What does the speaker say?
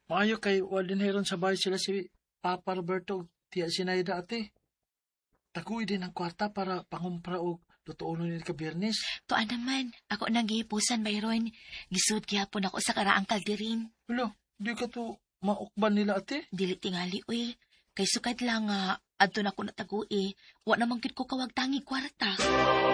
Maayo kay Waldenheron sa bahay sila si Papa Roberto ug tiya Sinaida ate. Taguy din ang kwarta para pangumpra og lutuonon ni kabiyernes. Tuan naman, ako nang gihipusan mayroon. Gisud gyapon ako sa karaang kalderin. Hulo, di ka to maukban nila ate? Dili tingali, uy. Kay sukad lang nga, adto na ko natagui. Wa naman gid ko kawag tangi kwarta.